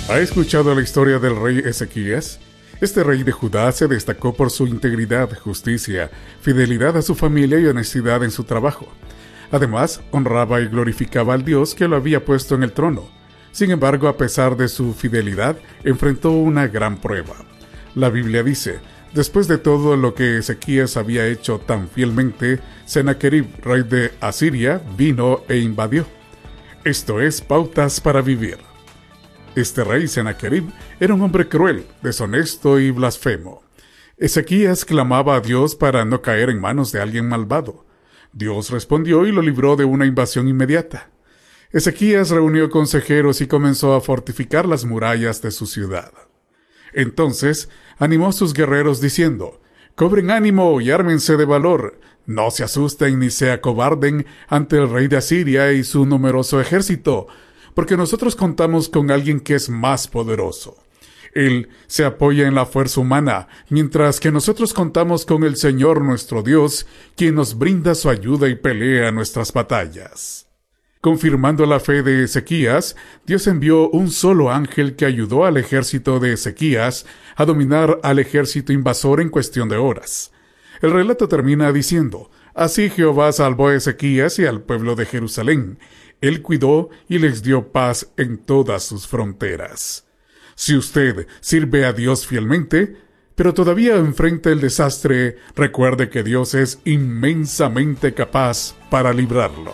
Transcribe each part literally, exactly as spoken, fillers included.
¿Ha escuchado la historia del rey Ezequías? Este rey de Judá se destacó por su integridad, justicia, fidelidad a su familia y honestidad en su trabajo. Además, honraba y glorificaba al Dios que lo había puesto en el trono. Sin embargo, a pesar de su fidelidad, enfrentó una gran prueba. La Biblia dice: después de todo lo que Ezequías había hecho tan fielmente, Sennacherib, rey de Asiria, vino e invadió. Esto es Pautas para Vivir. Este rey Sennacherib era un hombre cruel, deshonesto y blasfemo. Ezequías clamaba a Dios para no caer en manos de alguien malvado. Dios respondió y lo libró de una invasión inmediata. Ezequías reunió consejeros y comenzó a fortificar las murallas de su ciudad. Entonces animó a sus guerreros diciendo: «Cobren ánimo y ármense de valor. No se asusten ni se acobarden ante el rey de Asiria y su numeroso ejército, porque nosotros contamos con alguien que es más poderoso. Él se apoya en la fuerza humana, mientras que nosotros contamos con el Señor nuestro Dios, quien nos brinda su ayuda y pelea nuestras batallas». Confirmando la fe de Ezequías, Dios envió un solo ángel que ayudó al ejército de Ezequías a dominar al ejército invasor en cuestión de horas. El relato termina diciendo: «Así Jehová salvó a Ezequías y al pueblo de Jerusalén. Él cuidó y les dio paz en todas sus fronteras». Si usted sirve a Dios fielmente, pero todavía enfrenta el desastre, recuerde que Dios es inmensamente capaz para librarlo.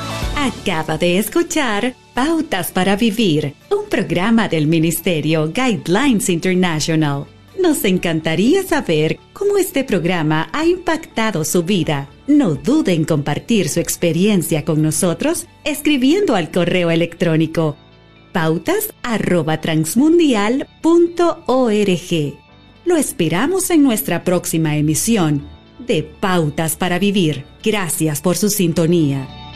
Acaba de escuchar Pautas para Vivir, un programa del Ministerio Guidelines International. Nos encantaría saber cómo este programa ha impactado su vida. No dude en compartir su experiencia con nosotros escribiendo al correo electrónico pautas arroba transmundial punto org. Lo esperamos en nuestra próxima emisión de Pautas para Vivir. Gracias por su sintonía.